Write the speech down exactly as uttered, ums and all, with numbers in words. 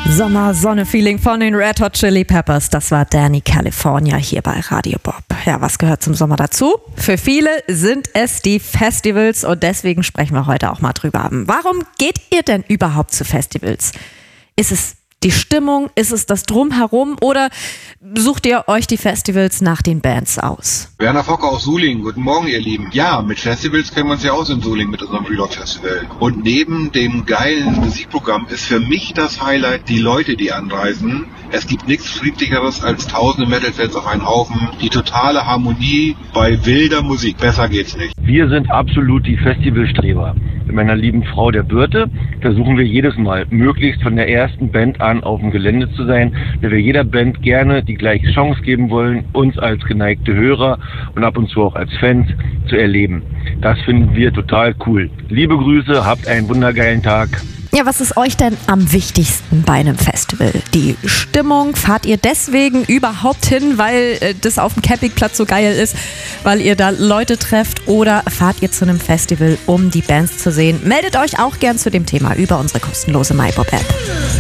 Sommer-Sonne-Feeling von den Red Hot Chili Peppers. Das war Danny California hier bei Radio Bob. Ja, was gehört zum Sommer dazu? Für viele sind es die Festivals und deswegen sprechen wir heute auch mal drüber. Warum geht ihr denn überhaupt zu Festivals? Ist es die Stimmung? Ist es das Drumherum? Oder sucht ihr euch die Festivals nach den Bands aus? Werner Focke aus Suling. Guten Morgen, ihr Lieben. Ja, mit Festivals kennen wir uns ja aus in Suling mit unserem Reload Festival. Und neben dem geilen Musikprogramm ist für mich das Highlight die Leute, die anreisen. Es gibt nichts Friedlicheres als tausende Metal-Fans auf einen Haufen. Die totale Harmonie bei wilder Musik. Besser geht's nicht. Wir sind absolut die Festivalstreber. Mit meiner lieben Frau der Birte versuchen wir jedes Mal, möglichst von der ersten Band an auf dem Gelände zu sein, da wir jeder Band gerne die gleiche Chance geben wollen, uns als geneigte Hörer und ab und zu auch als Fans zu erleben. Das finden wir total cool. Liebe Grüße, habt einen wundergeilen Tag. Ja, was ist euch denn am wichtigsten bei einem Festival? Die Stimmung? Fahrt ihr deswegen überhaupt hin, weil äh, das auf dem Campingplatz so geil ist, weil ihr da Leute trefft? Oder fahrt ihr zu einem Festival, um die Bands zu sehen? Meldet euch auch gern zu dem Thema über unsere kostenlose MyBob-App.